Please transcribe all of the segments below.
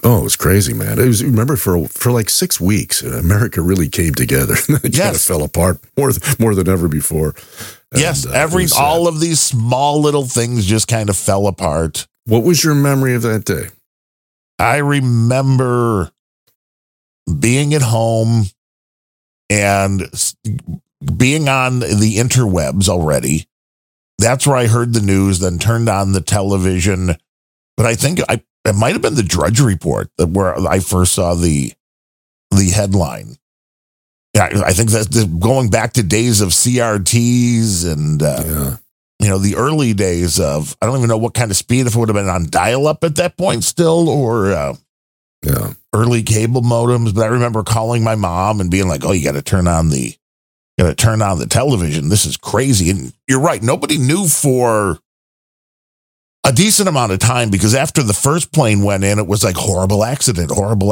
Oh, it was crazy, man. It was, remember, for like 6 weeks, America really came together. It kind of fell apart more than ever before. And, yes, all of these small little things just kind of fell apart. What was your memory of that day? I remember being at home and being on the interwebs already. That's where I heard the news, then turned on the television. But I think it might have been the Drudge Report where I first saw the headline. Yeah, I think that's going back to days of CRTs and the early days of, I don't even know what kind of speed, if it would have been on dial-up at that point still, or early cable modems. But I remember calling my mom and being like, "Oh, you got to turn on the television. This is crazy." And you're right, nobody knew for a decent amount of time, because after the first plane went in, it was like horrible accident.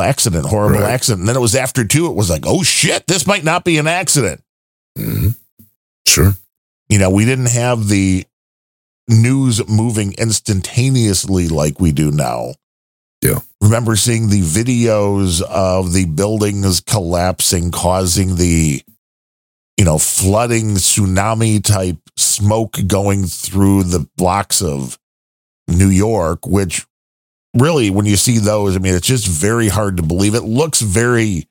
And then it was after 2, it was like, oh shit, this might not be an accident. Mm-hmm. Sure. We didn't have the news moving instantaneously like we do now. Yeah. Remember seeing the videos of the buildings collapsing, causing the, flooding, tsunami type smoke going through the blocks of New York, which really, when you see those, I mean, it's just very hard to believe. It looks very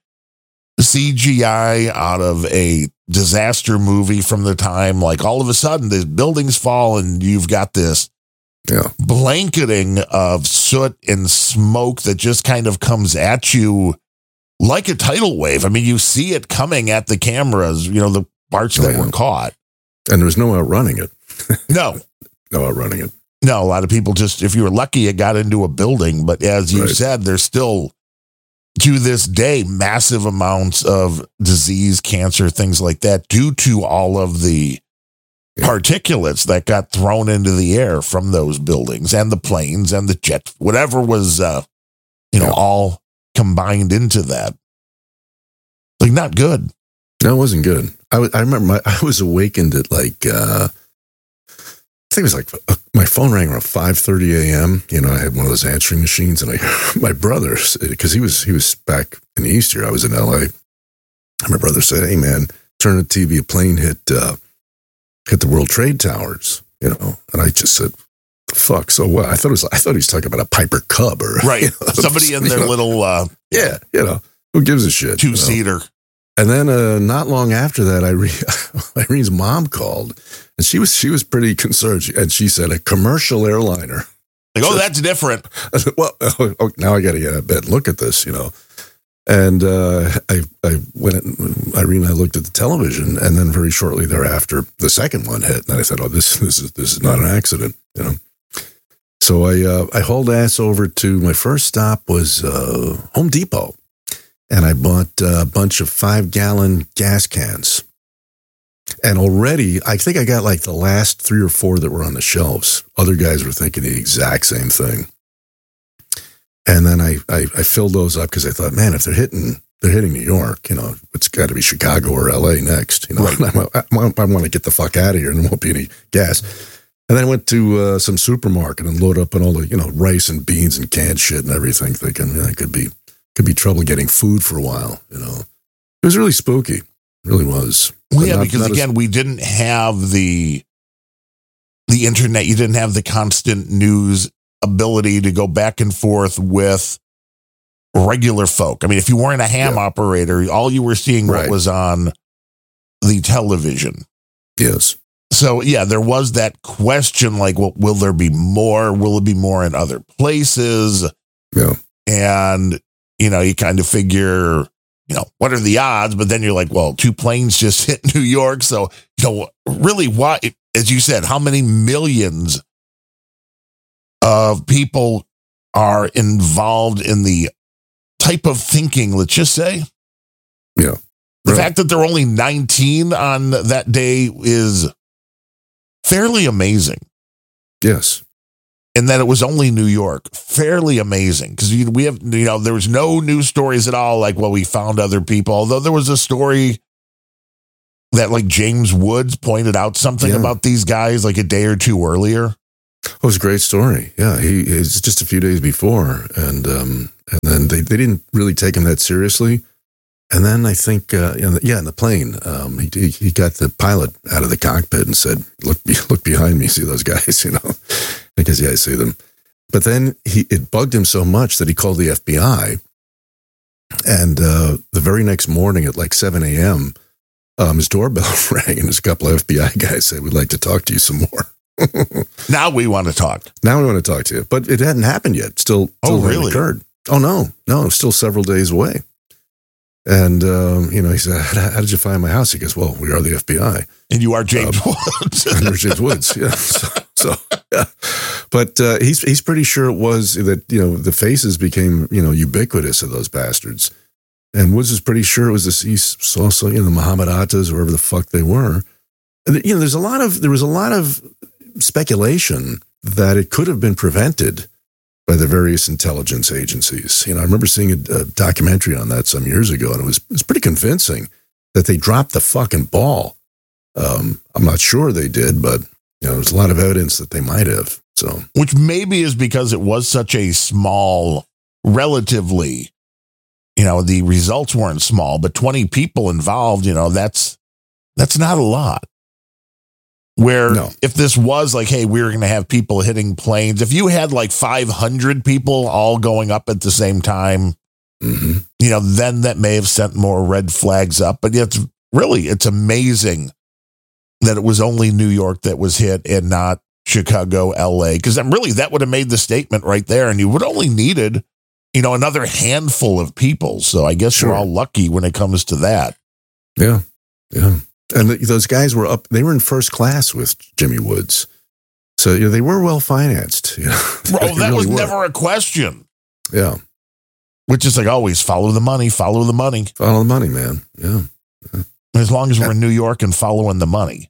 CGI out of a disaster movie from the time. Like, all of a sudden, the buildings fall and you've got this blanketing of soot and smoke that just kind of comes at you like a tidal wave. I mean, you see it coming at the cameras, the parts that were caught. And there was no outrunning it. No outrunning it. No, a lot of people just, if you were lucky, it got into a building. But as you said, there's still, to this day, massive amounts of disease, cancer, things like that, due to all of the particulates that got thrown into the air from those buildings and the planes and the jet, whatever was, all combined into that. Like, not good. No, it wasn't good. I remember I was awakened at like, I think it was like my phone rang around 5:30 a.m. I had one of those answering machines, and my brother, because he was back in the East here, I was in LA. And my brother said, "Hey man, turn the TV. A plane hit the World Trade Towers." And I just said, "The fuck? So what?" I thought he was talking about a Piper Cub or somebody in their little who gives a shit, 2-seater. And then not long after that, Irene's mom called, and she was pretty concerned. And she said, "A commercial airliner." Like, oh, that's different. I said, well, now I got to get out of bed and look at this, And I went, Irene and I looked at the television, and then very shortly thereafter, the second one hit, and I said, "Oh, this is not an accident," So I hauled ass over to, my first stop was Home Depot. And I bought a bunch of 5-gallon gas cans. And already, I think I got like the last 3 or 4 that were on the shelves. Other guys were thinking the exact same thing. And then I filled those up because I thought, man, if they're hitting New York, it's got to be Chicago or LA next. Right. I want to get the fuck out of here, and there won't be any gas. And then I went to some supermarket and loaded up on all the rice and beans and canned shit and everything, thinking it could be trouble getting food for a while. It was really spooky. It really was. Well, yeah, because again, we didn't have the internet. You didn't have the constant news ability to go back and forth with regular folk. I mean, if you weren't a ham operator, all you were seeing what was on the television. Yes. So, yeah, there was that question, like, well, will there be more? Will it be more in other places? Yeah. And you kind of figure, what are the odds? But then you're like, well, 2 planes just hit New York. So, really, why, as you said, how many millions of people are involved in the type of thinking, let's just say? Yeah. The fact that there are only 19 on that day is fairly amazing. Yes. And that it was only New York, fairly amazing. Because we have, there was no news stories at all. Like, well, we found other people. Although there was a story that, like, James Woods pointed out something about these guys like a day or 2 earlier. It was a great story. Yeah, it's just a few days before, and then they didn't really take him that seriously. And then I think, in the plane, he got the pilot out of the cockpit and said, "Look behind me, see those guys?" Because I see them. But then it bugged him so much that he called the FBI. And the very next morning at like 7 a.m., his doorbell rang, and there's a couple of FBI guys said, "We'd like to talk to you some more." Now we want to talk. Now we want to talk to you. But it hadn't happened yet. Still hadn't occurred. Oh, no, still several days away. And, he said, how did you find my house? He goes, well, we are the FBI. And you are James Woods. And you're James Woods, yeah. So yeah. But he's pretty sure it was that, the faces became, ubiquitous of those bastards. And Woods is pretty sure it was he saw some, the Muhammad Attas, or whoever the fuck they were. And, there was a lot of speculation that it could have been prevented by the various intelligence agencies. I remember seeing a documentary on that some years ago, and it was pretty convincing that they dropped the fucking ball. I'm not sure they did, but there's a lot of evidence that they might have. So, which maybe is because it was such a small, relatively, the results weren't small, but 20 people involved, that's not a lot. If this was like, hey, we're going to have people hitting planes, if you had like 500 people all going up at the same time, then that may have sent more red flags up. But it's amazing that it was only New York that was hit and not Chicago, LA, because that would have made the statement right there. And you would only needed, another handful of people. So I guess we're all lucky when it comes to that. Yeah. Yeah. And those guys they were in first class with Jimmy Woods. So, they were well financed. That really was never a question. Yeah. Which is like always, follow the money, follow the money. Follow the money, man. Yeah. As long as we're in New York and following the money.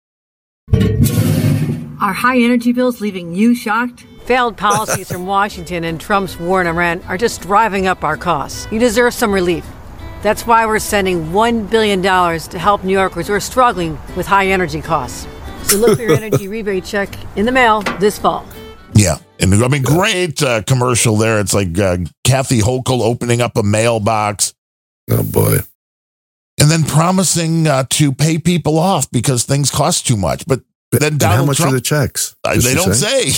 Are high energy bills leaving you shocked? Failed policies from Washington and Trump's war on Iran are just driving up our costs. You deserve some relief. That's why we're sending $1 billion to help New Yorkers who are struggling with high energy costs. So look for your energy rebate check in the mail this fall. Yeah. And I mean, great commercial there. It's like Kathy Hochul opening up a mailbox. Oh, boy. And then promising to pay people off because things cost too much. But then Donald how much Trump, are the checks? They don't say.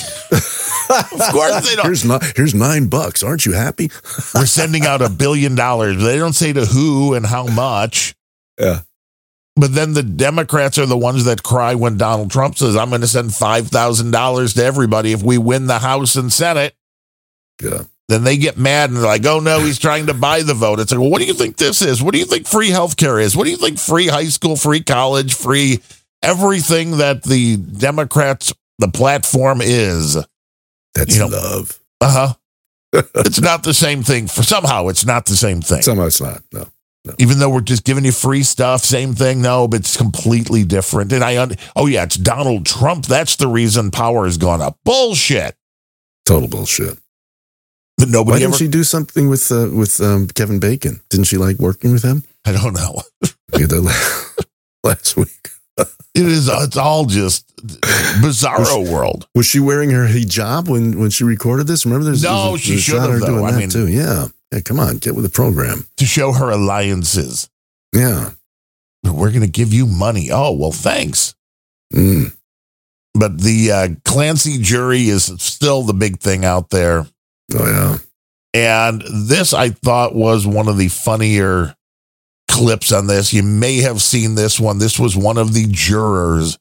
Of course they don't. Here's $9. Aren't you happy? We're sending out $1 billion. They don't say to who and how much. Yeah. But then the Democrats are the ones that cry when Donald Trump says, I'm going to send $5,000 to everybody if we win the House and Senate. Yeah. Then they get mad and they're like, oh, no, he's trying to buy the vote. It's like, well, what do you think this is? What do you think free healthcare is? What do you think free high school, free college, free everything that the Democrats, the platform is? That's love. Uh-huh. It's not the same thing. Somehow it's not the same thing. Somehow it's not. No. Even though we're just giving you free stuff, same thing. No, but it's completely different. And it's Donald Trump. That's the reason power has gone up. Bullshit. Total bullshit. But nobody Why didn't she do something with Kevin Bacon? Didn't she like working with him? I don't know. We did that last week. It's all just bizarro world. Was she wearing her hijab when she recorded this? Remember, she should have, though. Doing that too. Yeah. Hey, come on, get with the program. To show her alliances. Yeah. We're going to give you money. Oh, well, thanks. Mm. But the Clancy jury is still the big thing out there. Oh, yeah. And this, I thought, was one of the funnier clips on this. You may have seen this one. This was one of the jurors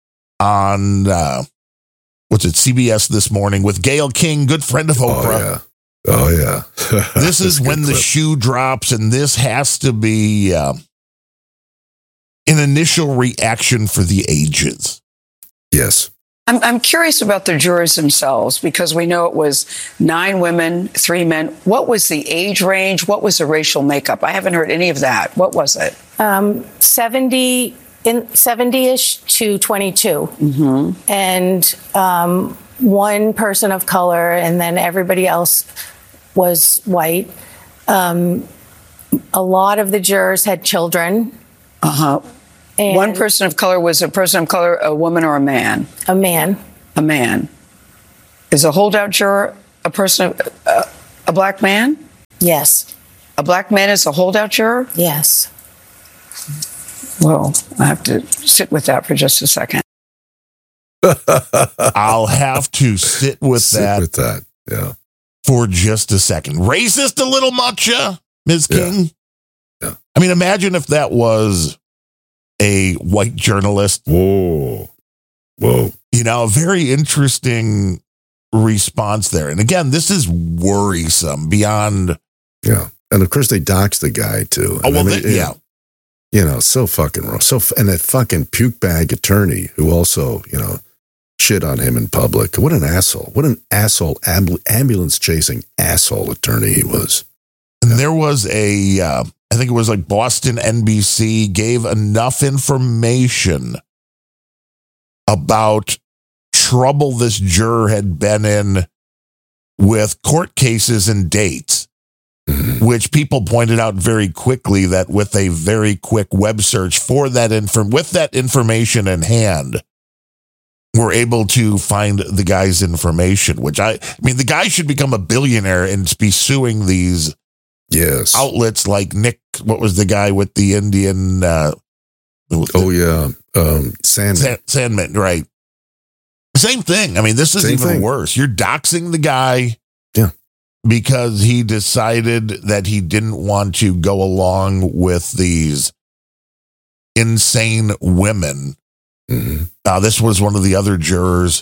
on, CBS This Morning with Gayle King, good friend of Oprah. Oh, yeah. This is when the shoe drops, and this has to be an initial reaction for the ages. Yes. I'm curious about the jurors themselves, because we know it was 9 women, 3 men. What was the age range? What was the racial makeup? I haven't heard any of that. What was it? 70-ish to 22. Mm-hmm. And one person of color, and then everybody else was white. A lot of the jurors had children. Uh-huh. One person of color was a person of color, a woman or a man? A man. A man. Is a holdout juror a person, a black man? Yes. A black man is a holdout juror? Yes. Well, I have to sit with that for just a second. I'll have to sit with that Yeah. for just a second. Racist a little much, Ms. King? Yeah. I mean, imagine if that was a white journalist. Whoa. You know, a very interesting response there. And again, this is worrisome beyond. Yeah. And of course they doxed the guy too. Oh, well, yeah. You know, so fucking wrong. And that fucking puke bag attorney who also, you know, shit on him in public. What an asshole. What an asshole ambulance chasing asshole attorney he was. And there was I think it was like Boston NBC gave enough information about trouble this juror had been in with court cases and dates, which people pointed out very quickly that with a very quick web search for that with that information in hand, we're able to find the guy's information, which I mean, the guy should become a billionaire and be suing these outlets like Nick. What was the guy with the Indian? Sandman, right? Same thing. I mean, this is even worse. You're doxing the guy, because he decided that he didn't want to go along with these insane women. Mm-hmm. This was one of the other jurors.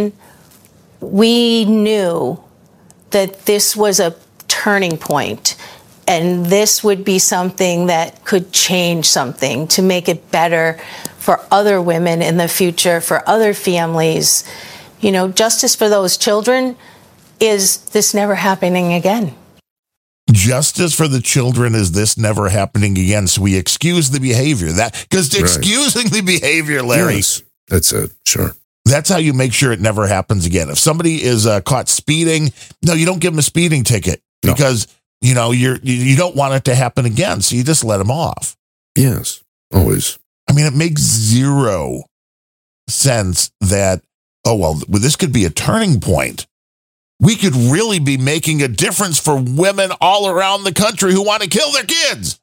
We knew that this was a turning point, and this would be something that could change something to make it better for other women in the future, for other families. You know, justice for those children is this never happening again. Justice for the children is this never happening again. So we excuse the behavior. Because excusing the behavior, Larry. Yes, that's it. Sure. That's how you make sure it never happens again. If somebody is caught speeding, no, you don't give them a speeding ticket because, you know, you don't want it to happen again. So you just let them off. Yes, always. I mean, it makes zero sense that, this could be a turning point. We could really be making a difference for women all around the country who want to kill their kids.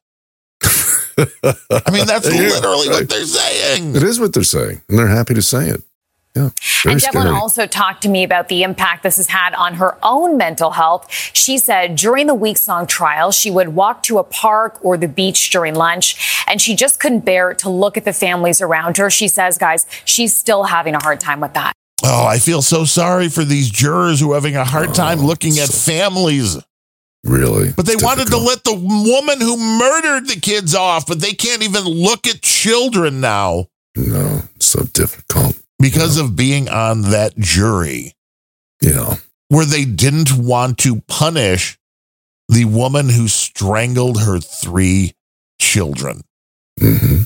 I mean, that's literally what they're saying. It is what they're saying, and they're happy to say it. Yeah. And Devlin also talked to me about the impact this has had on her own mental health. She said during the weeks-long trial, she would walk to a park or the beach during lunch, and she just couldn't bear to look at the families around her. She says, guys, she's still having a hard time with that. Oh, I feel so sorry for these jurors who are having a hard time looking at families. Really? But they wanted to let the woman who murdered the kids off, but they can't even look at children now. No, it's so difficult. Because of being on that jury. Yeah. Where they didn't want to punish the woman who strangled her 3 children. Mm-hmm.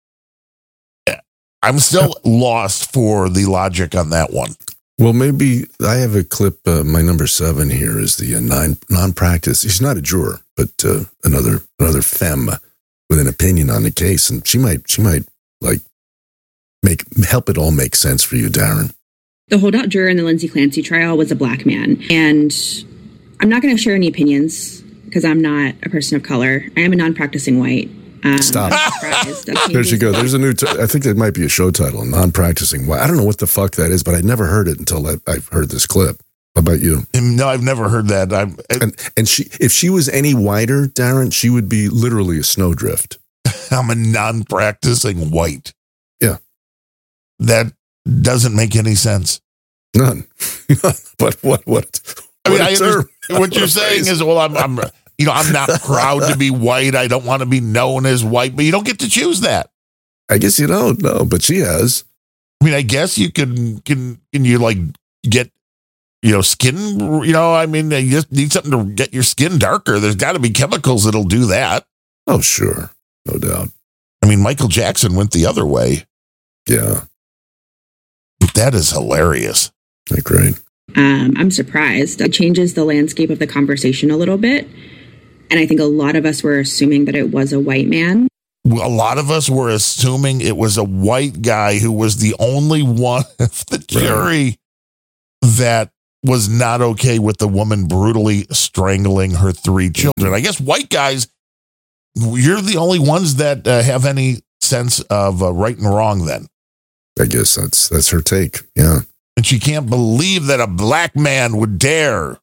I'm still lost for the logic on that one. Well, maybe I have a clip. My number 7 here is the non-practice. She's not a juror, but another femme with an opinion on the case, and she might like help it all make sense for you, Darren. The holdout juror in the Lindsay Clancy trial was a black man, and I'm not going to share any opinions because I'm not a person of color. I am a non-practicing white. Stop. There she goes. There's a new, I think that might be a show title, non-practicing white. I don't know what the fuck that is, but I'd never heard it until I've heard this clip. How about you? No, I've never heard that. And she, if she was any whiter, Darren, she would be literally a snowdrift. I'm a non-practicing white. Yeah. That doesn't make any sense. None. But what? I mean, what you're saying is, well, I'm not proud to be white. I don't want to be known as white, but you don't get to choose that. I guess you don't. No, but she has. I mean, I guess you can you like get, skin, I mean, you just need something to get your skin darker. There's got to be chemicals that'll do that. Oh, sure. No doubt. I mean, Michael Jackson went the other way. Yeah. But that is hilarious. Great. I'm surprised. It changes the landscape of the conversation a little bit. And I think a lot of us were assuming that it was a white man. A lot of us were assuming it was a white guy who was the only one of the jury that was not okay with the woman brutally strangling her 3 children. I guess white guys, you're the only ones that have any sense of right and wrong then. I guess that's her take. Yeah. And she can't believe that a black man would dare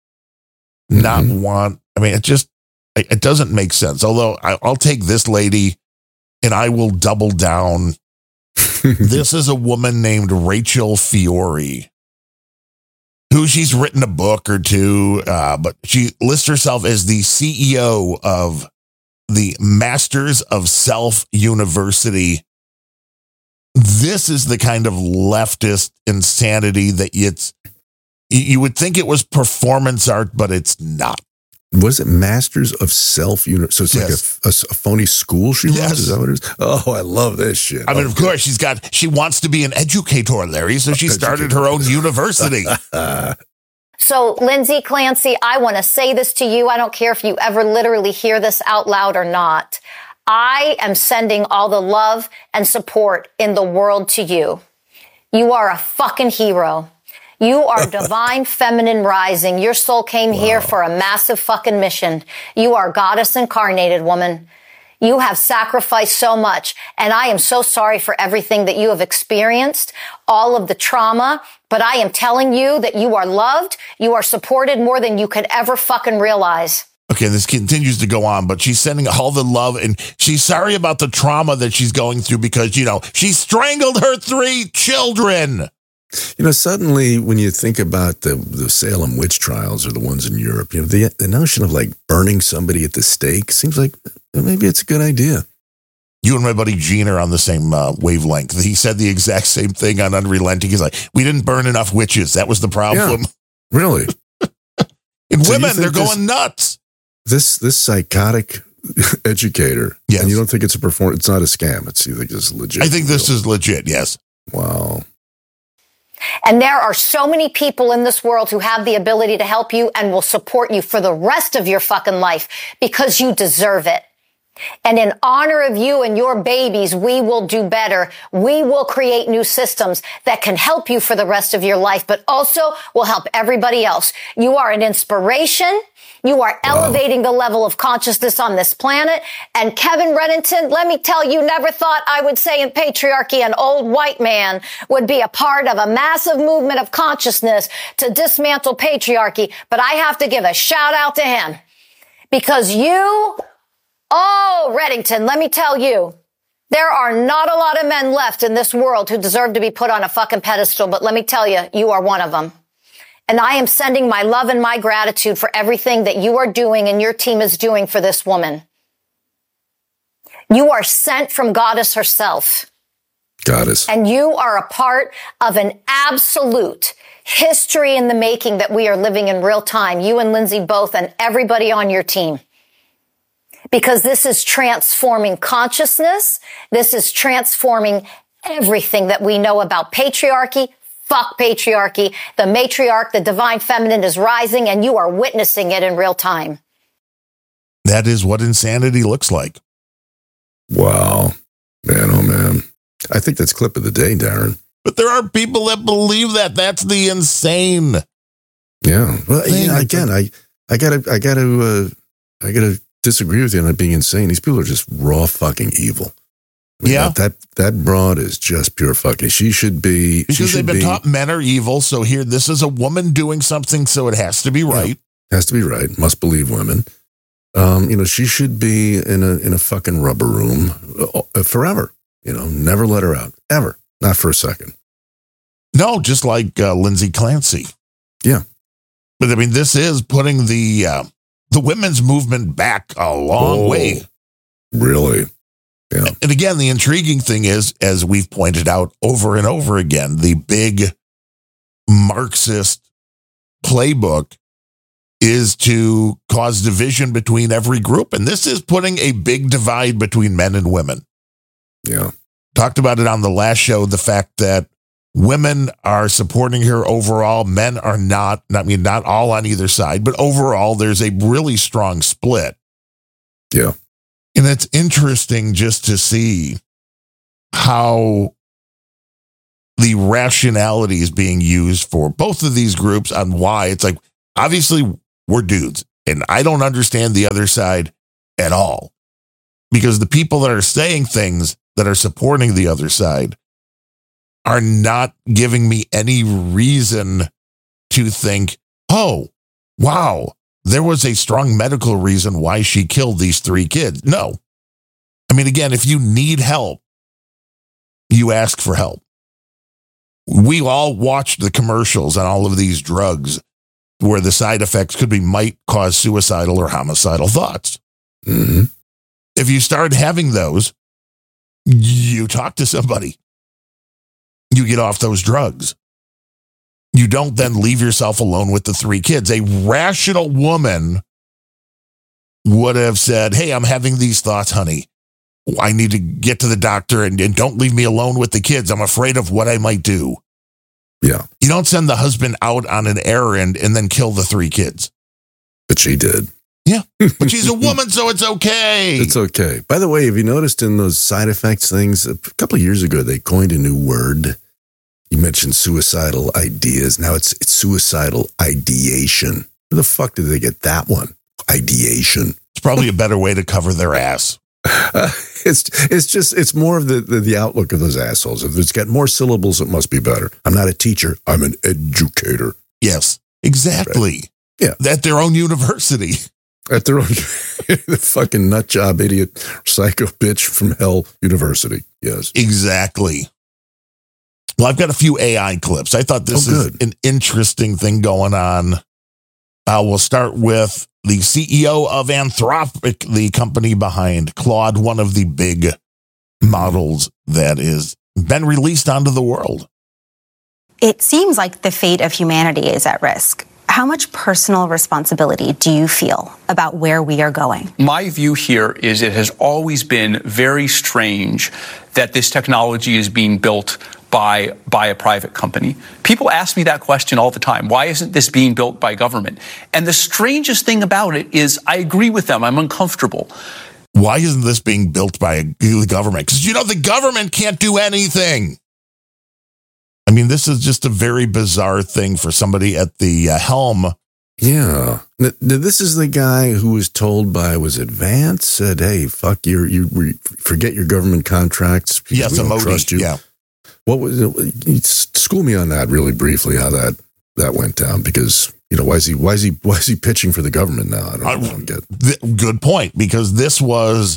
not want. I mean, it doesn't make sense. Although I'll take this lady and I will double down. This is a woman named Rachel Fiore, who she's written a book or two, but she lists herself as the CEO of the Masters of Self University. This is the kind of leftist insanity that you would think it was performance art, but it's not. Was it Masters of Self? So it's like a phony school she runs? Is that what it is? Oh, I love this shit. I mean, of course, she wants to be an educator, Larry, so she started her own university. So, Lindsay Clancy, I want to say this to you. I don't care if you ever literally hear this out loud or not. I am sending all the love and support in the world to you. You are a fucking hero. You are divine feminine rising. Your soul came here for a massive fucking mission. You are goddess incarnated, woman. You have sacrificed so much, and I am so sorry for everything that you have experienced, all of the trauma, but I am telling you that you are loved, you are supported more than you could ever fucking realize. Okay, this continues to go on, but she's sending all the love, and she's sorry about the trauma that she's going through because, she strangled her 3 children. Suddenly when you think about the Salem witch trials or the ones in Europe, the notion of like burning somebody at the stake seems like maybe it's a good idea. You and my buddy Gene are on the same wavelength. He said the exact same thing on Unrelenting. He's like, we didn't burn enough witches. That was the problem. Yeah, really? And women, they're going nuts. This psychotic educator, and you don't think it's a performance? It's not a scam. You think it's legit? I think this is legit, yes. Wow. And there are so many people in this world who have the ability to help you and will support you for the rest of your fucking life because you deserve it. And in honor of you and your babies, we will do better. We will create new systems that can help you for the rest of your life, but also will help everybody else. You are an inspiration. You are elevating the level of consciousness on this planet. And Kevin Reddington, let me tell you, never thought I would say in patriarchy an old white man would be a part of a massive movement of consciousness to dismantle patriarchy. But I have to give a shout out to him because Reddington, let me tell you, there are not a lot of men left in this world who deserve to be put on a fucking pedestal. But let me tell you, you are one of them. And I am sending my love and my gratitude for everything that you are doing and your team is doing for this woman. You are sent from Goddess herself. Goddess. And you are a part of an absolute history in the making that we are living in real time. You and Lindsay both and everybody on your team. Because this is transforming consciousness. This is transforming everything that we know about patriarchy. Fuck patriarchy. The matriarch, the divine feminine is rising and you are witnessing it in real time. That is what insanity looks like. Wow. Man, oh man. I think that's clip of the day, Darren. But there are people that believe that. That's the insane. Yeah. Well, again, I gotta disagree with you on it being insane. These people are just raw fucking evil. That broad is just pure fucking. She should be because they've been taught men are evil. So here, this is a woman doing something, so it has to be right. Has to be right. Must believe women. She should be in a fucking rubber room forever. Never let her out ever. Not for a second. No, just like Lindsay Clancy. Yeah, but I mean, this is putting the women's movement back a long way. Really. Yeah. And again, the intriguing thing is, as we've pointed out over and over again, the big Marxist playbook is to cause division between every group. And this is putting a big divide between men and women. Yeah. Talked about it on the last show, the fact that women are supporting her overall. Men are not. I mean, not all on either side, but overall, there's a really strong split. Yeah. And it's interesting just to see how the rationality is being used for both of these groups on why. It's like, obviously, we're dudes, and I don't understand the other side at all. Because the people that are saying things that are supporting the other side are not giving me any reason to think, oh, wow, there was a strong medical reason why she killed these 3 kids. No. I mean, again, if you need help, you ask for help. We all watched the commercials on all of these drugs where the side effects might cause suicidal or homicidal thoughts. Mm-hmm. If you start having those, you talk to somebody. You get off those drugs. You don't then leave yourself alone with the 3 kids. A rational woman would have said, hey, I'm having these thoughts, honey. I need to get to the doctor and don't leave me alone with the kids. I'm afraid of what I might do. Yeah. You don't send the husband out on an errand and then kill the 3 kids. But she did. Yeah. But she's a woman, so it's okay. It's okay. By the way, have you noticed in those side effects things, a couple of years ago, they coined a new word. You mentioned suicidal ideas. Now it's suicidal ideation. Where the fuck did they get that one? Ideation. It's probably a better way to cover their ass. It's more of the outlook of those assholes. If it's got more syllables, it must be better. I'm not a teacher. I'm an educator. Yes, exactly. Right. Yeah. At their own university. At their own, the fucking nut job, idiot, psycho bitch from hell university. Yes. Exactly. Well, I've got a few AI clips. I thought this is an interesting thing going on. We'll start with the CEO of Anthropic, the company behind Claude, one of the big models that has been released onto the world. It seems like the fate of humanity is at risk. How much personal responsibility do you feel about where we are going? My view here is it has always been very strange that this technology is being built by a private company. People ask me that question all the time. Why isn't this being built by government? And the strangest thing about it is I agree with them. I'm uncomfortable. Why isn't this being built by the government? Because, the government can't do anything. I mean, this is just a very bizarre thing for somebody at the helm. Yeah. Now, this is the guy who was told by, was it Vance? Said, hey, fuck, you forget your government contracts. Yes, we don't trust you. Yeah. What was it? School me on that really briefly, how that went down, because, why is he pitching for the government now? I don't get. Good point, because there was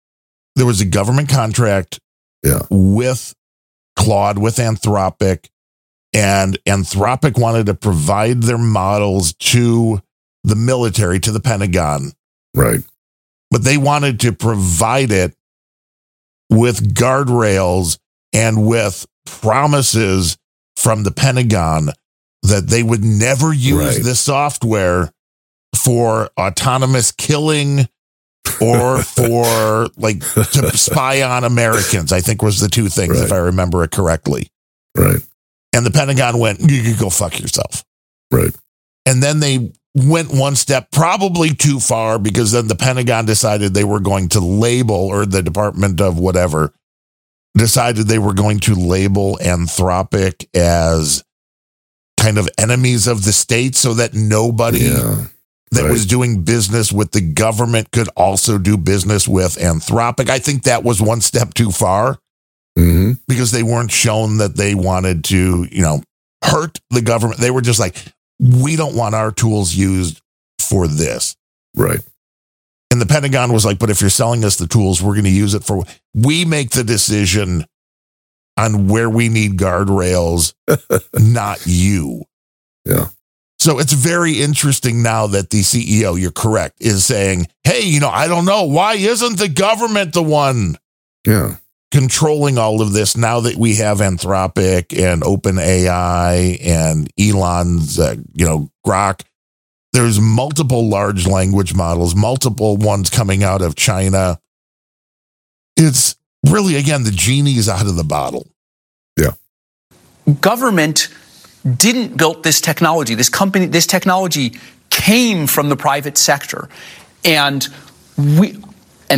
a government contract with Claude, with Anthropic, and Anthropic wanted to provide their models to the military, to the Pentagon. Right. But they wanted to provide it with guardrails and with promises from the Pentagon that they would never use this software for autonomous killing or for to spy on Americans, I think was the 2 things, if I remember it correctly. Right. And the Pentagon went, you can go fuck yourself. Right. And then they went one step probably too far, because then the Pentagon decided they were going to label, or the Department of whatever decided they were going to label Anthropic as kind of enemies of the state, so that nobody was doing business with the government could also do business with Anthropic. I think that was one step too far, because they weren't shown that they wanted to, hurt the government. They were just like, we don't want our tools used for this. Right. And the Pentagon was like, but if you're selling us the tools, we're going to use it for, we make the decision on where we need guardrails, not you. Yeah. So it's very interesting now that the CEO, you're correct, is saying, hey, I don't know. Why isn't the government the one controlling all of this now that we have Anthropic and OpenAI and Elon's, Grok? There's multiple large language models, multiple ones coming out of China. It's really, again, the genie's out of the bottle. Yeah. Government didn't build this technology. This technology came from the private sector. And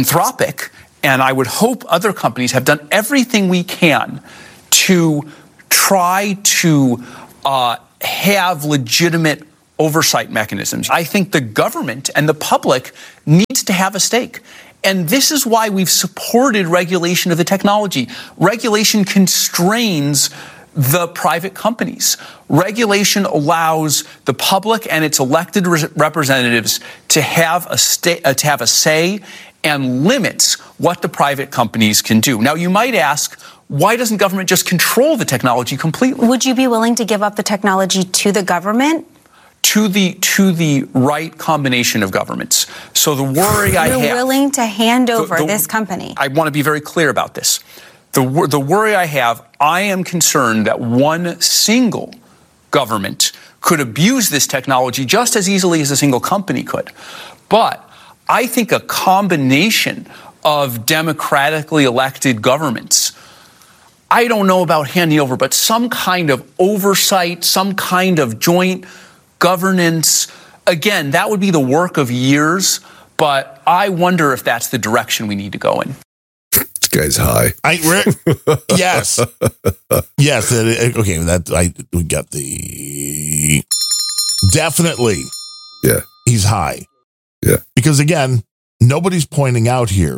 Anthropic, and I would hope other companies, have done everything we can to try to have legitimate oversight mechanisms. I think the government and the public needs to have a stake. And this is why we've supported regulation of the technology. Regulation constrains the private companies. Regulation allows the public and its elected representatives to have a say and limits what the private companies can do. Now, you might ask, why doesn't government just control the technology completely? Would you be willing to give up the technology to the government? To the right combination of governments. So the worry I have... You're willing to hand over this company. I want to be very clear about this. The worry I have, I am concerned that one single government could abuse this technology just as easily as a single company could. But I think a combination of democratically elected governments, I don't know about handing over, but some kind of oversight, some kind of joint governance, again, that would be the work of years, but I wonder if that's the direction we need to go in. This guy's high. Yes. Yes. Okay. We got the definitely. Yeah. He's high. Yeah. Because again, nobody's pointing out here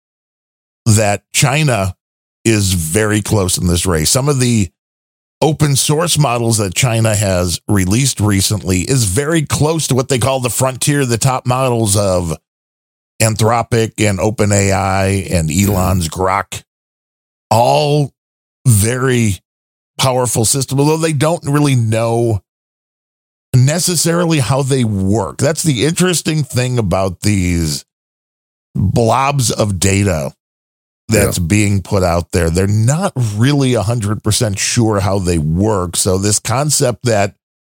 that China is very close in this race. Some of the open source models that China has released recently is very close to what they call the frontier, the top models of Anthropic and OpenAI and Elon's Grok. All very powerful systems, although they don't really know necessarily how they work. That's the interesting thing about these blobs of data that's being put out there. They're not really 100% sure how they work. So this concept that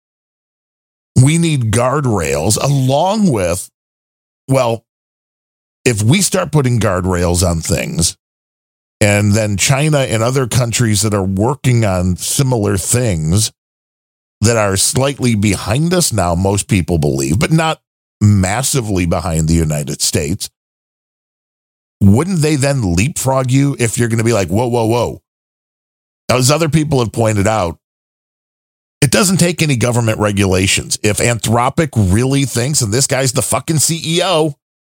we need guardrails along with, well, if we start putting guardrails on things and then China and other countries that are working on similar things that are slightly behind us now, most people believe, but not massively behind the United States, wouldn't they then leapfrog you if you're going to be like, whoa, whoa, whoa? As other people have pointed out, it doesn't take any government regulations. If Anthropic really thinks, and this guy's the fucking CEO,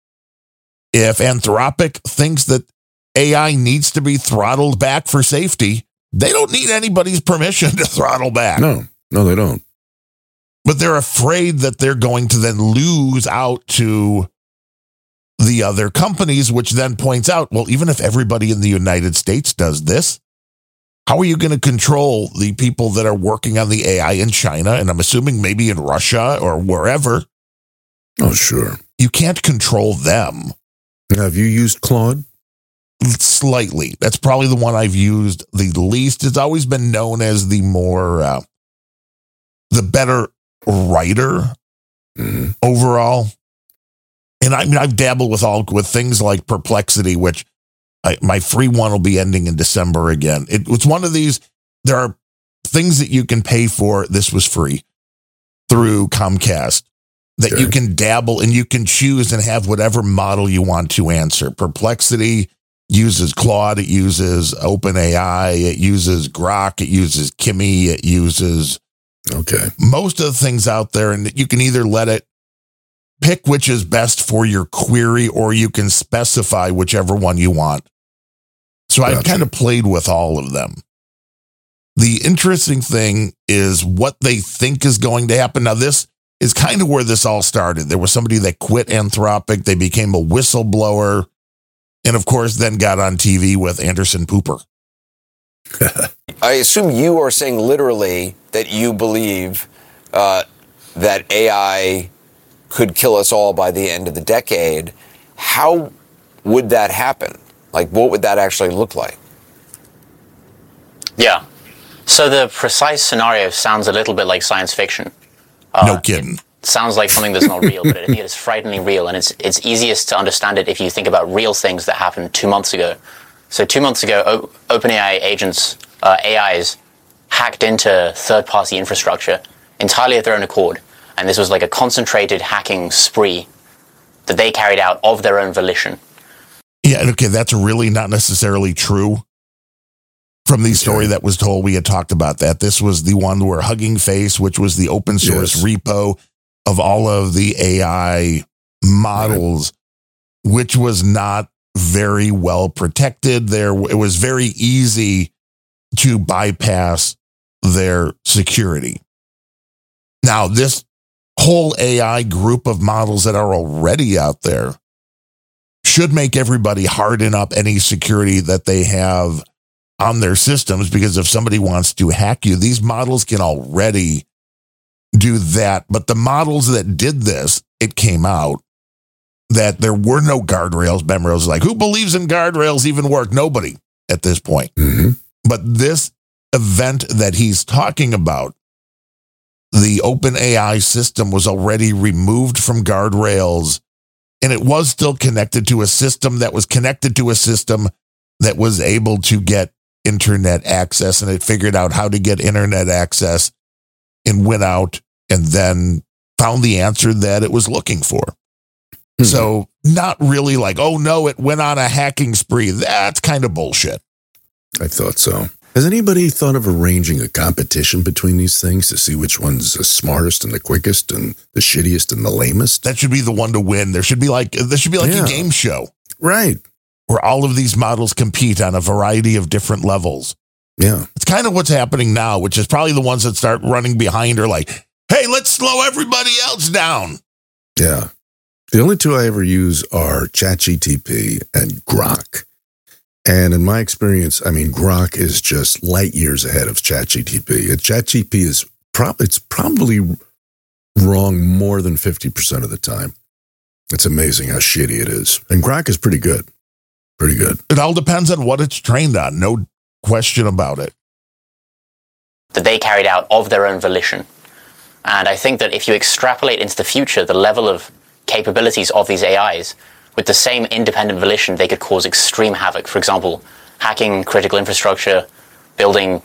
if Anthropic thinks that AI needs to be throttled back for safety, they don't need anybody's permission to throttle back. No, they don't. But they're afraid that they're going to then lose out to the other companies, which then points out, well, even if everybody in the United States does this, how are you going to control the people that are working on the AI in China? And I'm assuming maybe in Russia or wherever. Oh, sure. You can't control them. Have you used Claude? Slightly. That's probably the one I've used the least. It's always been known as the more, the better writer overall. And I mean, I've dabbled with things like Perplexity, which my free one will be ending in December again. It's one of these. There are things that you can pay for. This was free through Comcast that you can dabble and you can choose and have whatever model you want to answer. Perplexity uses Claude. It uses OpenAI. It uses Grok. It uses Kimi. It uses most of the things out there. And you can either let it pick which is best for your query, or you can specify whichever one you want. So I've kind of played with all of them. The interesting thing is what they think is going to happen. Now, this is kind of where this all started. There was somebody that quit Anthropic. They became a whistleblower. And of course, then got on TV with Anderson Cooper. I assume you are saying literally that you believe that AI could kill us all by the end of the decade. How would that happen? Like, what would that actually look like? Yeah. So the precise scenario sounds a little bit like science fiction. No kidding. It sounds like something that's not real, but I think it's frighteningly real. And it's easiest to understand it if you think about real things that happened 2 months ago. So 2 months ago, OpenAI agents, AIs, hacked into third-party infrastructure entirely of their own accord. And this was like a concentrated hacking spree that they carried out of their own volition. Yeah, okay, that's really not necessarily true. from the story that was told. We had talked about that. This was the one where Hugging Face, which was the open source repo of all of the AI models, which was not very well protected. It was very easy to bypass their security. Now, this whole AI group of models that are already out there should make everybody harden up any security that they have on their systems, because if somebody wants to hack you, these models can already do that. But the models that did this, it came out that there were no guardrails. Memories like, who believes in guardrails even work? Nobody at this point. But this event that he's talking about, the OpenAI system was already removed from guardrails, and it was still connected to a system that was connected to a system that was able to get internet access, and it figured out how to get internet access and went out and then found the answer that it was looking for. So not really like, oh no, it went on a hacking spree. That's kind of bullshit. I thought so. Has anybody thought of arranging a competition between these things to see which one's the smartest and the quickest and the shittiest and the lamest? That should be the one to win. There should be like a game show. Right. Where all of these models compete on a variety of different levels. Yeah. It's kind of what's happening now, which is probably the ones that start running behind are like, hey, let's slow everybody else down. Yeah. The only two I ever use are ChatGPT and Grok. And in my experience, I mean, Grok is just light years ahead of ChatGPT. ChatGPT is probably wrong more than 50% of the time. It's amazing how shitty it is. And Grok is pretty good. Pretty good. It all depends on what it's trained on. No question about it. That they carried out of their own volition. And I think that if you extrapolate into the future, the level of capabilities of these AIs, with the same independent volition, they could cause extreme havoc. For example, hacking critical infrastructure, building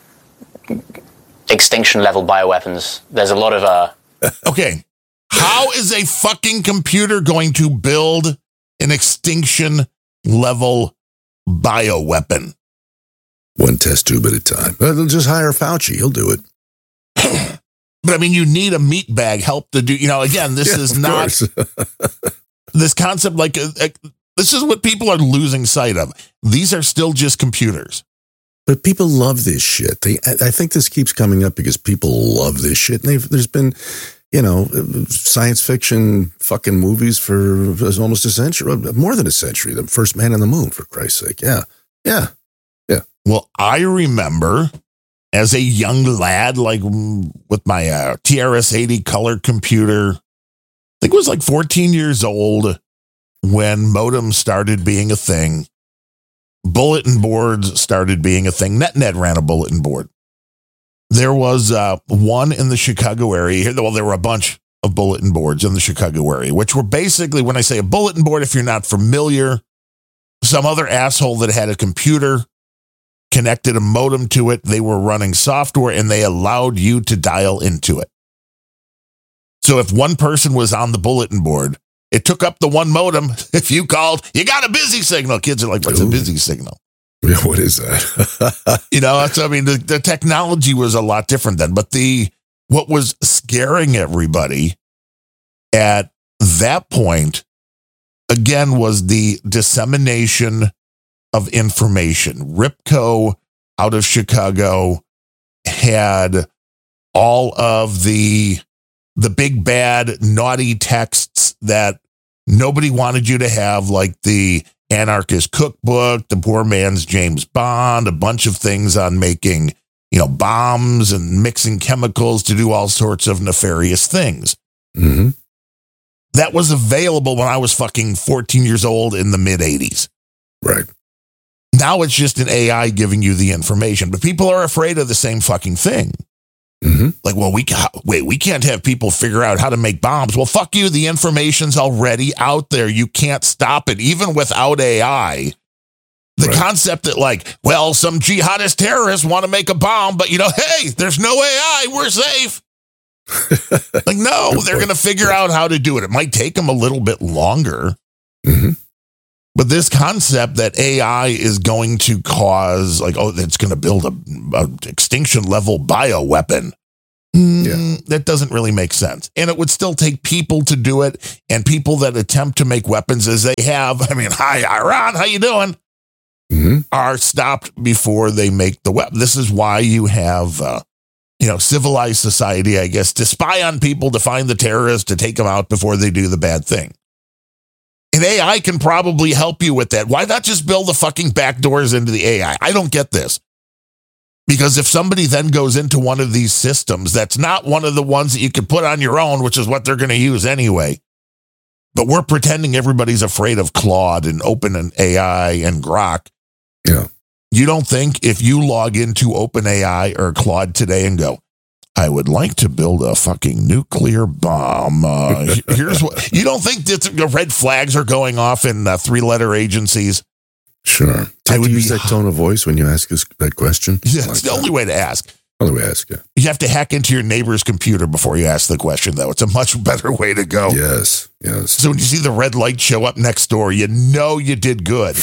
extinction-level bioweapons. There's a lot of... Okay, how is a fucking computer going to build an extinction-level bioweapon? One test tube at a time. They'll just hire Fauci. He'll do it. But I mean, you need a meat bag help to do, again, this is not... This concept, this is what people are losing sight of. These are still just computers. But people love this shit. I think this keeps coming up because people love this shit. And there's been, science fiction fucking movies for almost a century, more than a century. The First Man on the Moon, for Christ's sake. Yeah. Well, I remember as a young lad, with my TRS-80 color computer, I think it was 14 years old when modems started being a thing. Bulletin boards started being a thing. NetNet ran a bulletin board. There was one in the Chicago area. Well, there were a bunch of bulletin boards in the Chicago area, which were basically, when I say a bulletin board, if you're not familiar, some other asshole that had a computer connected a modem to it. They were running software and they allowed you to dial into it. So if one person was on the bulletin board, it took up the one modem. If you called, you got a busy signal. Kids are like, what's a busy signal? Yeah, what is that? The technology was a lot different then. But what was scaring everybody at that point, again, was the dissemination of information. Ripco out of Chicago had all of the big bad naughty texts that nobody wanted you to have, like the anarchist cookbook, the poor man's James Bond, a bunch of things on making, bombs and mixing chemicals to do all sorts of nefarious things. Mm-hmm. That was available when I was fucking 14 years old in the mid 80s. Right. Now it's just an AI giving you the information, but people are afraid of the same fucking thing. Mm-hmm. We can't have people figure out how to make bombs. Well, fuck you. The information's already out there. You can't stop it, even without AI. The concept that some jihadist terrorists want to make a bomb, but hey, there's no AI. We're safe. No, they're going to figure out how to do it. It might take them a little bit longer. Mm-hmm. But this concept that AI is going to cause, like, it's going to build a extinction level bioweapon. That doesn't really make sense. And it would still take people to do it. And people that attempt to make weapons as they have, hi, Iran, how you doing? Are stopped before they make the weapon. This is why you have, civilized society, I guess, to spy on people, to find the terrorists, to take them out before they do the bad thing. And AI can probably help you with that. Why not just build the fucking backdoors into the AI? I don't get this. Because if somebody then goes into one of these systems, that's not one of the ones that you could put on your own, which is what they're going to use anyway. But we're pretending everybody's afraid of Claude and OpenAI and Grok. Yeah. You don't think if you log into OpenAI or Claude today and go, I would like to build a fucking nuclear bomb. Here's what you don't think that the red flags are going off in 3-letter agencies? Sure. I would use that tone of voice when you ask us that question. Yeah, it's the only way to ask. Only way to ask, yeah. You have to hack into your neighbor's computer before you ask the question, though. It's a much better way to go. Yes. So when you see the red light show up next door, you know you did good.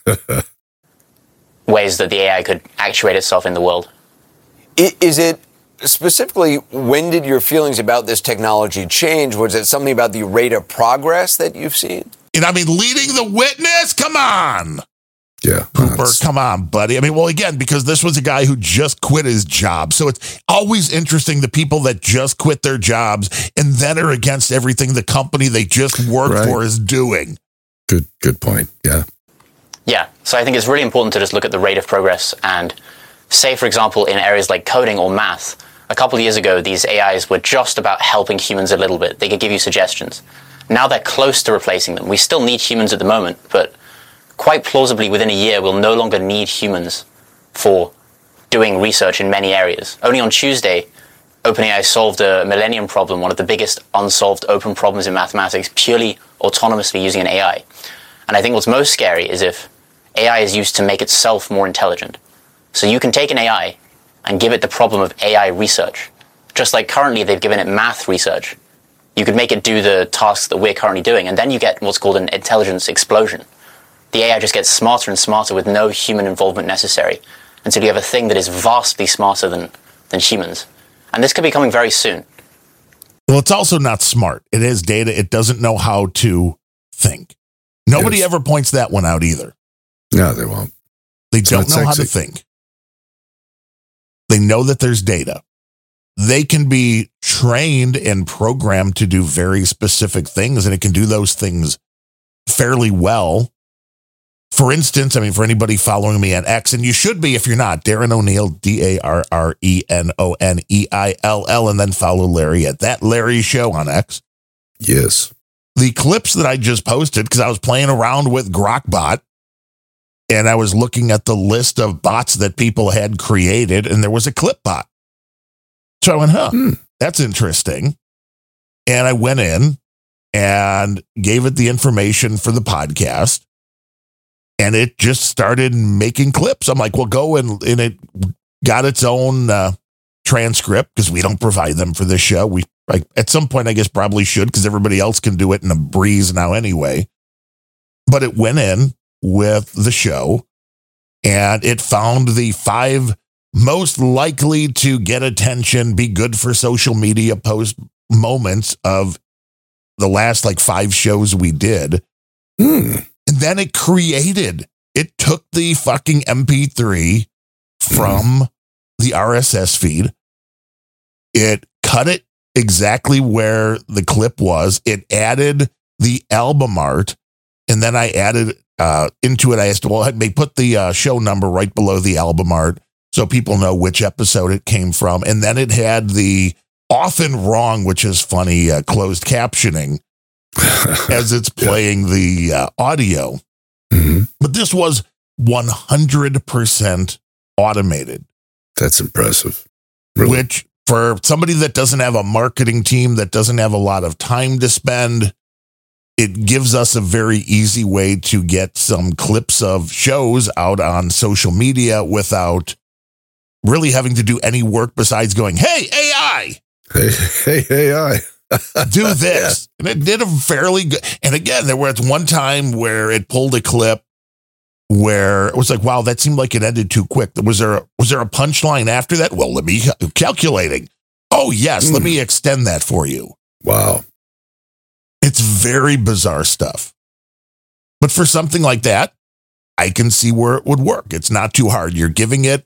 Ways that the AI could actuate itself in the world. Is it specifically, when did your feelings about this technology change? Was it something about the rate of progress that you've seen? And leading the witness? Come on. Yeah. Cooper, come on, buddy. Again, because this was a guy who just quit his job. So it's always interesting, the people that just quit their jobs and then are against everything the company they just worked for is doing. Good point. Yeah. Yeah. So I think it's really important to just look at the rate of progress and say, for example, in areas like coding or math, a couple of years ago, these AIs were just about helping humans a little bit. They could give you suggestions. Now they're close to replacing them. We still need humans at the moment, but quite plausibly within a year, we'll no longer need humans for doing research in many areas. Only on Tuesday, OpenAI solved a millennium problem, one of the biggest unsolved open problems in mathematics, purely autonomously using an AI. And I think what's most scary is if AI is used to make itself more intelligent. So you can take an AI and give it the problem of AI research. Just like currently they've given it math research. You could make it do the tasks that we're currently doing, and then you get what's called an intelligence explosion. The AI just gets smarter and smarter with no human involvement necessary, until you have a thing that is vastly smarter than humans. And this could be coming very soon. Well, it's also not smart. It has data. It doesn't know how to think. Nobody ever points that one out either. No, they won't. They don't know how to think. They know that there's data. They can be trained and programmed to do very specific things, and it can do those things fairly well. For instance, for anybody following me on X, and you should be if you're not, Darren O'Neill, DarrenOneil, and then follow Larry at That Larry Show on X. Yes. The clips that I just posted, because I was playing around with Grokbot, and I was looking at the list of bots that people had created, and there was a clip bot. So I went, that's interesting. And I went in and gave it the information for the podcast, and it just started making clips. I'm like, well, go and it got its own transcript, because we don't provide them for this show. We at some point, I guess, probably should, because everybody else can do it in a breeze now anyway. But it went in with the show, and it found the 5 most likely to get attention, be good for social media post moments of the last 5 shows we did. And then it took the fucking MP3 from the RSS feed. It cut it exactly where the clip was. It added the album art, and then I added into it. I asked, well, they put the show number right below the album art so people know which episode it came from. And then it had the often wrong, which is funny, closed captioning as it's playing the audio. But this was 100% automated. That's impressive. Really? Which, for somebody that doesn't have a marketing team, that doesn't have a lot of time to spend, it gives us a very easy way to get some clips of shows out on social media without really having to do any work besides going, hey, AI. Hey, AI. do this. And it did a fairly good. And again, there was one time where it pulled a clip where it was like, wow, that seemed like it ended too quick. Was there a punchline after that? Well, let me calculating. Oh, yes, let me extend that for you. Wow. It's very bizarre stuff. But for something like that, I can see where it would work. It's not too hard. You're giving it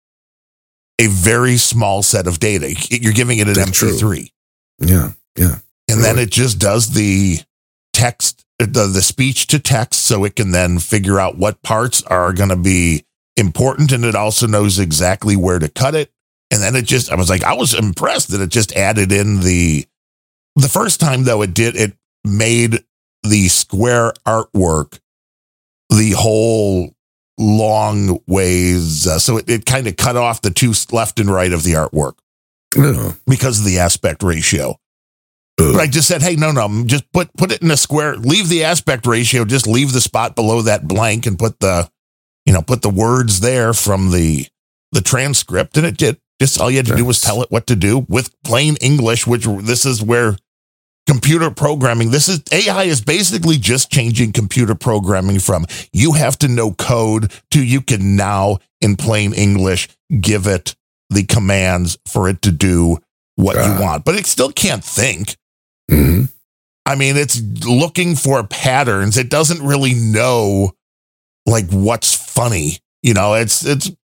a very small set of data. You're giving it an MP3. True. Yeah. And then it just does the text, the speech to text, so it can then figure out what parts are going to be important. And it also knows exactly where to cut it. And then I was impressed that it just added in the first time, though, it made the square artwork the whole long ways. So it kind of cut off the two left and right of the artwork because of the aspect ratio. But I just said, hey, no, just put it in a square, leave the aspect ratio, just leave the spot below that blank and put the words there from the transcript. And it did. Just all you had to do was tell it what to do with plain English, which this is where computer programming, AI is basically just changing computer programming from you have to know code to you can now in plain English give it the commands for it to do what you want. But it still can't think. Mm-hmm. I mean, it's looking for patterns. It doesn't really know like what's funny. It's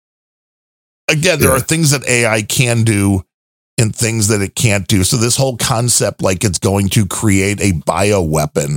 again, there are things that AI can do and things that it can't do. So this whole concept, like it's going to create a bioweapon.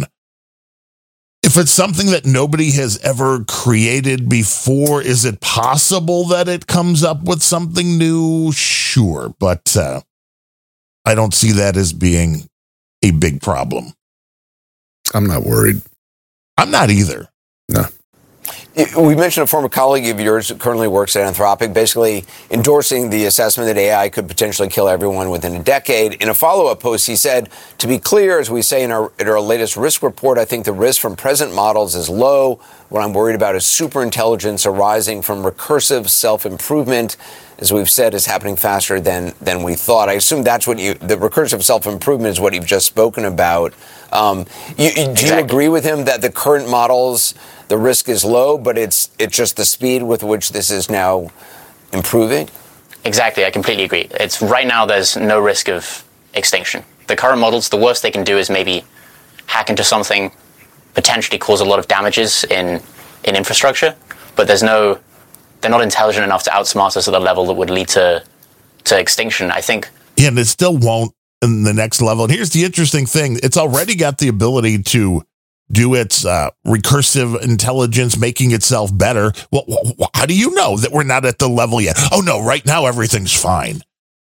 If it's something that nobody has ever created before, is it possible that it comes up with something new? Sure. But I don't see that as being a big problem. I'm not worried. I'm not either. No. We mentioned a former colleague of yours who currently works at Anthropic, basically endorsing the assessment that AI could potentially kill everyone within a decade. In a follow-up post, he said, to be clear, as we say in our latest risk report, I think the risk from present models is low. What I'm worried about is superintelligence arising from recursive self-improvement. As we've said, is happening faster than we thought. I assume that's the recursive self-improvement is what you've just spoken about. Do you agree with him that the current models, the risk is low, but it's just the speed with which this is now improving? Exactly, I completely agree. It's right now there's no risk of extinction. The current models, the worst they can do is maybe hack into something, potentially cause a lot of damages in infrastructure, but they're not intelligent enough to outsmart us at the level that would lead to extinction, I think. Yeah, and it still won't in the next level. And here's the interesting thing. It's already got the ability to do its recursive intelligence, making itself better. Well, how do you know that we're not at the level yet? Oh, no, right now everything's fine.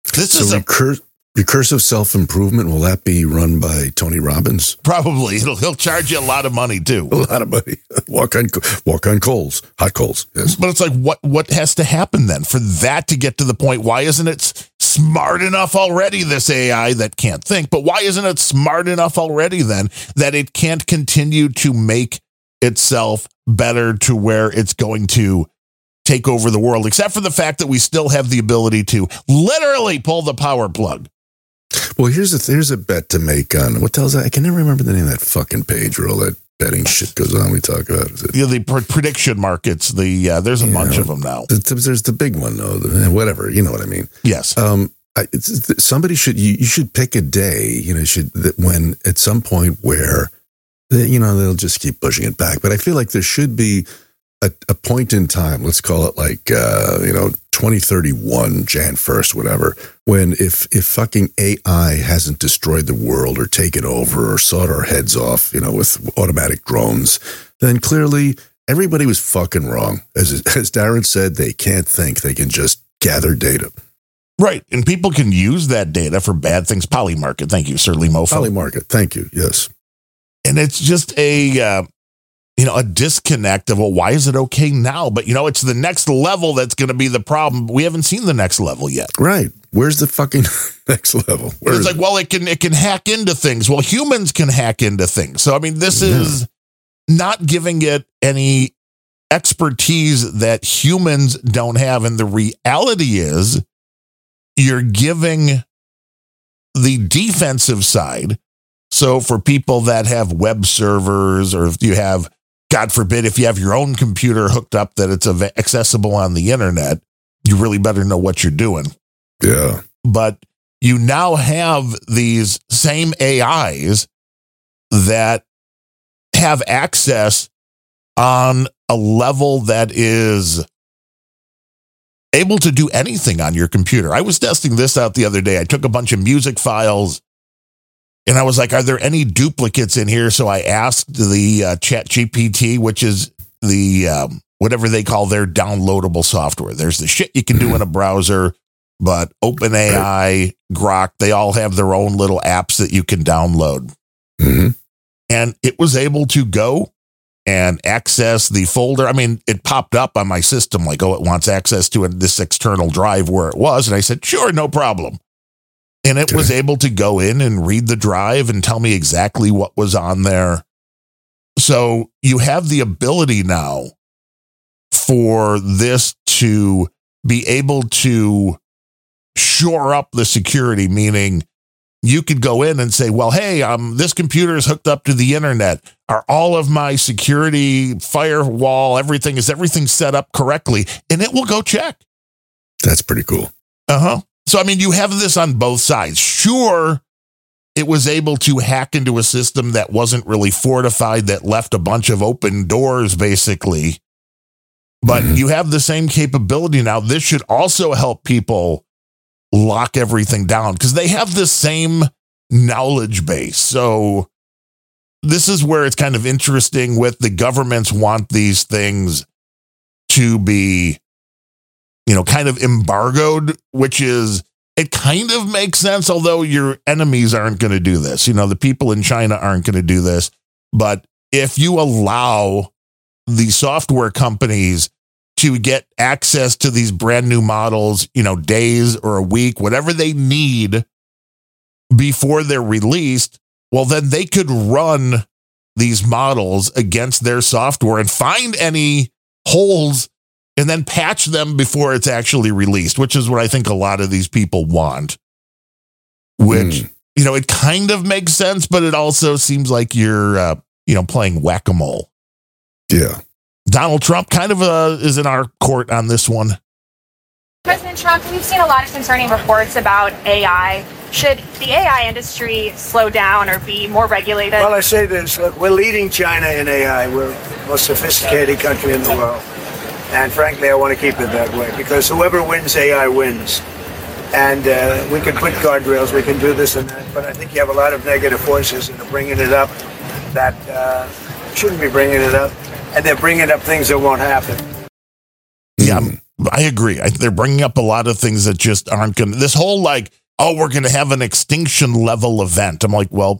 Recursive self-improvement, will that be run by Tony Robbins? Probably. He'll charge you a lot of money, too. A lot of money. Walk on coals, hot coals. Yes. But it's like, what has to happen then for that to get to the point? Why isn't it smart enough already, this AI that can't think? But why isn't it smart enough already then that it can't continue to make itself better to where it's going to take over the world, except for the fact that we still have the ability to literally pull the power plug? Well, here's a bet to make on what tells I can never remember the name of that fucking page where all that betting shit goes on. We talk about the prediction markets. There's a bunch of them now. There's the big one though. Whatever, you know what I mean? Yes. Somebody should you should pick a day. When at some point where they'll just keep pushing it back. But I feel like there should be a point in time. Let's call it like 2031, Jan 1st, whatever, when if fucking AI hasn't destroyed the world or taken over or sawed our heads off, with automatic drones, then clearly everybody was fucking wrong. As Darren said, they can't think. They can just gather data. Right. And people can use that data for bad things. Polymarket. Thank you, Sir Lee Mofo. Polymarket. Thank you. Yes. And it's just a disconnect of, well, why is it okay now? But, it's the next level that's going to be the problem. We haven't seen the next level yet. Right. Where's the fucking next level? It's like, well, it can hack into things. Well, humans can hack into things. So, I mean, this is not giving it any expertise that humans don't have. And the reality is you're giving the defensive side, so for people that have web servers, or if you have, God forbid, if you have your own computer hooked up that it's accessible on the internet, you really better know what you're doing. Yeah. But you now have these same AIs that have access on a level that is able to do anything on your computer. I was testing this out the other day. I took a bunch of music files and I was like, are there any duplicates in here? So I asked the ChatGPT, which is the whatever they call their downloadable software. There's the shit you can do in a browser, but OpenAI, Grok, they all have their own little apps that you can download. Mm-hmm. And it was able to go and access the folder. I mean, it popped up on my system like, oh, it wants access to this external drive where it was. And I said, sure, no problem. And it was able to go in and read the drive and tell me exactly what was on there. So you have the ability now for this to be able to shore up the security, meaning you could go in and say, well, hey, this computer is hooked up to the internet. Are all of my security, firewall, is everything set up correctly? And it will go check. That's pretty cool. Uh-huh. So, I mean, you have this on both sides. Sure, it was able to hack into a system that wasn't really fortified, that left a bunch of open doors, basically. But you have the same capability now. This should also help people lock everything down because they have the same knowledge base. So this is where it's kind of interesting with the governments want these things to be, kind of embargoed, which is, it kind of makes sense, although your enemies aren't going to do this. The people in China aren't going to do this. But if you allow the software companies to get access to these brand new models, days or a week, whatever they need before they're released, well, then they could run these models against their software and find any holes and then patch them before it's actually released, which is what I think a lot of these people want, which, it kind of makes sense, but it also seems like you're, playing whack-a-mole. Yeah. Donald Trump kind of is in our court on this one. President Trump, we've seen a lot of concerning reports about AI. Should the AI industry slow down or be more regulated? Well, I say this. Look, we're leading China in AI. We're the most sophisticated country in the world. And frankly, I want to keep it that way because whoever wins AI wins. And we can put guardrails, we can do this and that, but I think you have a lot of negative forces that are bringing it up that shouldn't be bringing it up. And they're bringing up things that won't happen. Yeah, I agree. They're bringing up a lot of things that just aren't going to, this whole we're going to have an extinction level event. I'm like, well,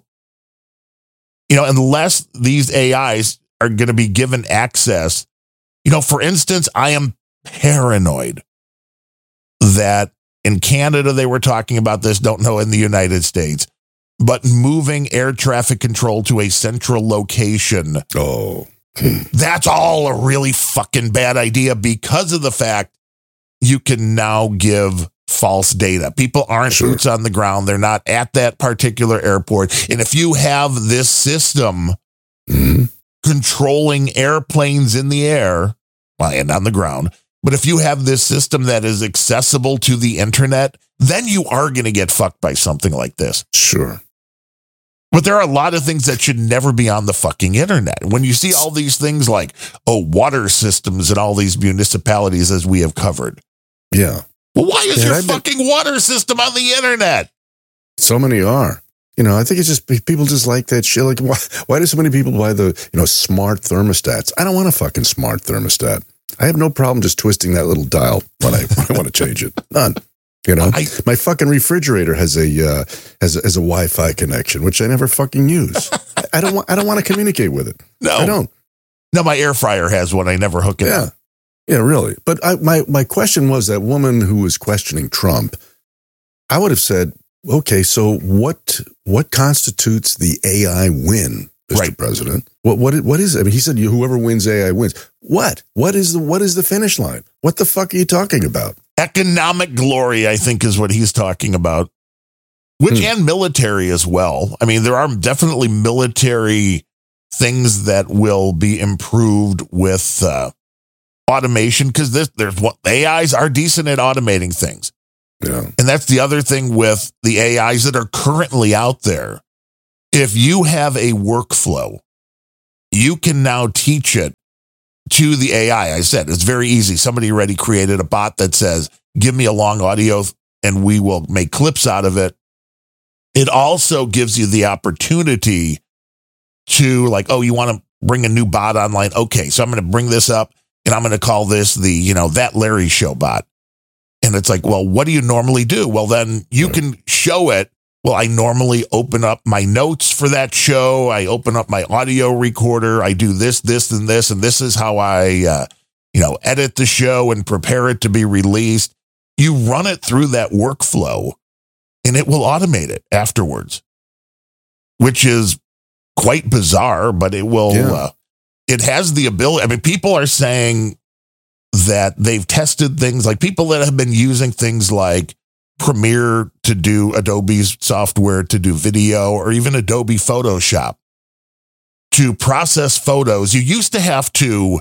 unless these AIs are going to be given access, for instance, I am paranoid that in Canada, they were talking about this, don't know in the United States, but moving air traffic control to a central location. Oh, that's all a really fucking bad idea because of the fact you can now give false data. People aren't boots on the ground. They're not at that particular airport. And if you have this system controlling airplanes in the air and on the ground, but if you have this system that is accessible to the internet, then you are going to get fucked by something like this. Sure. But there are a lot of things that should never be on the fucking internet. When you see all these things like, water systems in all these municipalities, as we have covered. Yeah. Well, why is your fucking water system on the internet? So many are. I think it's just people just like that shit. Like, why do so many people buy the, smart thermostats? I don't want a fucking smart thermostat. I have no problem just twisting that little dial when I want to change it. None. My fucking refrigerator has a Wi-Fi connection, which I never fucking use. I don't want to communicate with it. No, I don't. No, my air fryer has one. I never hook it up. Yeah, really. But my question was that woman who was questioning Trump. I would have said, okay, so what constitutes the AI win, Mr. President? What is it? I mean, he said whoever wins AI wins. What is the finish line? What the fuck are you talking about? Economic glory, I think, is what he's talking about. and military as well. I mean, there are definitely military things that will be improved with automation, because there's what AIs are decent at automating things. Yeah. And that's the other thing with the AIs that are currently out there. If you have a workflow, you can now teach it to the AI. I said it's very easy. Somebody already created a bot that says, give me a long audio and we will make clips out of it. It also gives you the opportunity to, like, oh, you want to bring a new bot online? Okay, so I'm going to bring this up and I'm going to call this the, That Larry Show bot. And it's like, well, what do you normally do? Well, then you can show it. Well, I normally open up my notes for that show. I open up my audio recorder. I do this, and this, and this is how I, edit the show and prepare it to be released. You run it through that workflow and it will automate it afterwards, which is quite bizarre, but it will, it has the ability. I mean, people are saying that they've tested things, like people that have been using things like Premiere to do Adobe's software to do video, or even Adobe Photoshop to process photos. You used to have to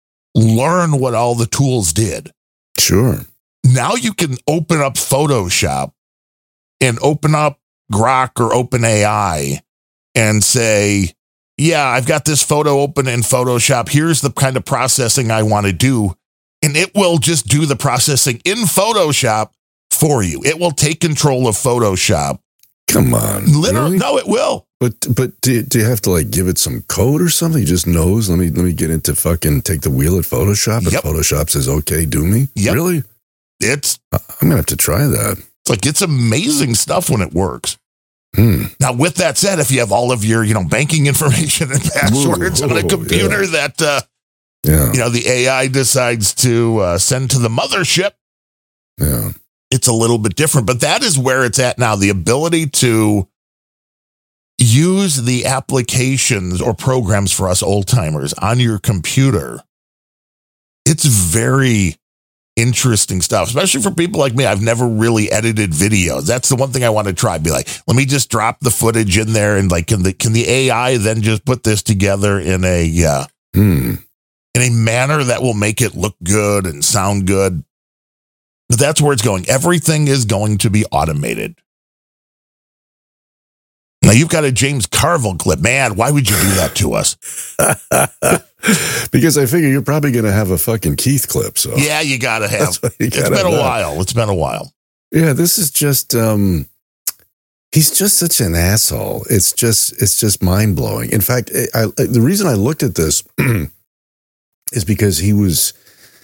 learn what all the tools did. Sure. Now you can open up Photoshop and open up Grok or OpenAI and say, yeah, I've got this photo open in Photoshop. Here's the kind of processing I want to do. And it will just do the processing in Photoshop for you. It will take control of Photoshop. Come on. Literally, really? No, it will. But do you have to give it some code or something? He just knows. Let me get into fucking take the wheel at Photoshop. And Photoshop says, okay, do me. Yep. Really? I'm gonna have to try that. It's amazing stuff when it works. Now, with that said, if you have all of your banking information and passwords on a computer that the AI decides to send to the mothership, it's a little bit different. But that is where it's at now. The ability to use the applications or programs for us old timers on your computer. It's very interesting stuff, especially for people like me. I've never really edited videos. That's the one thing I want to try. Be like, let me just drop the footage in there, and can the AI then just put this together in a manner that will make it look good and sound good. But that's where it's going. Everything is going to be automated. Now, you've got a James Carville clip. Man, why would you do that to us? Because I figure you're probably going to have a fucking Keith clip. So yeah, you got to have. It's been a while. It's been a while. Yeah, this is just, he's just such an asshole. It's just mind blowing. In fact, the reason I looked at this is because he was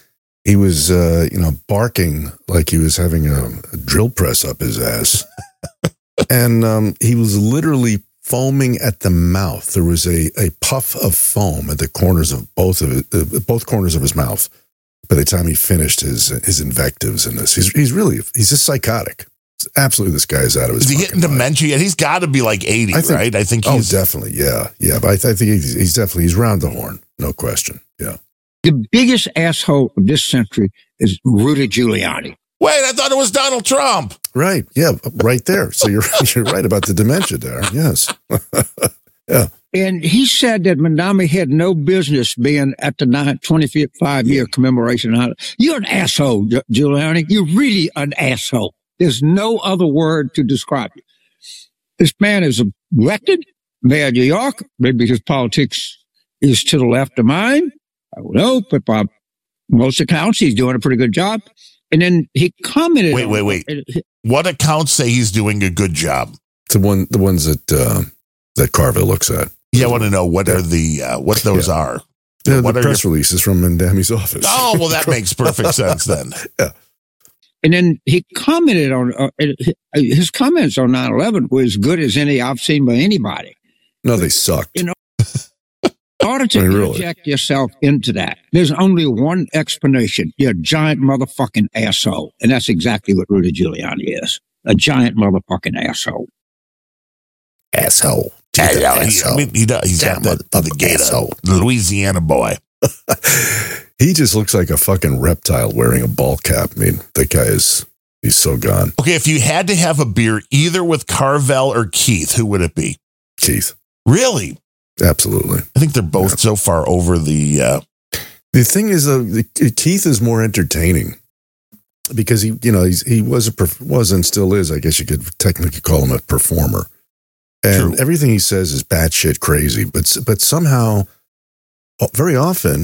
barking like he was having a drill press up his ass. And he was literally foaming at the mouth. There was a puff of foam at the corners of both corners of his mouth by the time he finished his invectives in this. He's just psychotic. Absolutely, this guy's out of his mind. Is he hitting dementia? He's got to be like 80, right? I think he's... Oh, definitely, yeah. But I think he's round the horn, no question, yeah. The biggest asshole of this century is Rudy Giuliani. Wait, I thought it was Donald Trump. Right, yeah, right there. So you're right about the dementia there, yes. Yeah. And he said that Mandami had no business being at the 25-year commemoration. You're an asshole, Giuliani. You're really an asshole. There's no other word to describe you. This man is elected mayor of New York. Maybe his politics is to the left of mine. I don't know, but by most accounts, he's doing a pretty good job. And then he commented. Wait. What accounts say he's doing a good job? The ones that Carville looks at. Yeah, I want to know what are what those are. Yeah, the press releases from Mandami's office. Oh, well, that makes perfect sense then. Yeah. And then he commented on his comments on 9/11 were as good as any I've seen by anybody. No, they sucked. In order to inject yourself into that, there's only one explanation. You're a giant motherfucking asshole. And that's exactly what Rudy Giuliani is. A giant motherfucking asshole. Asshole. He's got the gator, Louisiana boy. He just looks like a fucking reptile wearing a ball cap. I mean, that guy is He's so gone. Okay, if you had to have a beer either with Carvel or Keith, who would it be? Keith. Really? Absolutely. I think they're both so far over the... The thing is, Keith is more entertaining because he was and still is, I guess you could technically call him a performer. And everything he says is batshit crazy, but somehow, very often,